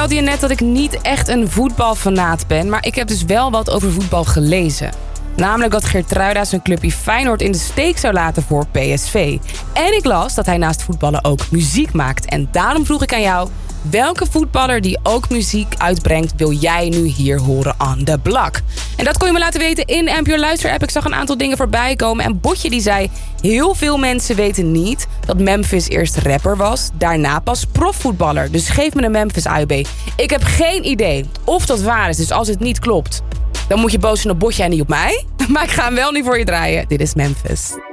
vertelde je net dat ik niet echt een voetbalfanaat ben, maar ik heb dus wel wat over voetbal gelezen. Namelijk dat Geertruida zijn clubje Feyenoord in de steek zou laten voor PSV. En ik las dat hij naast voetballen ook muziek maakt. En daarom vroeg ik aan jou, welke voetballer die ook muziek uitbrengt wil jij nu hier horen on the block? En dat kon je me laten weten in de NPO Luister-app. Ik zag een aantal dingen voorbij komen. En Botje die zei, heel veel mensen weten niet dat Memphis eerst rapper was. Daarna pas profvoetballer. Dus geef me een Memphis AUB. Ik heb geen idee of dat waar is. Dus als het niet klopt, dan moet je boos zijn op Botje en niet op mij. Maar ik ga hem wel niet voor je draaien. Dit is Memphis.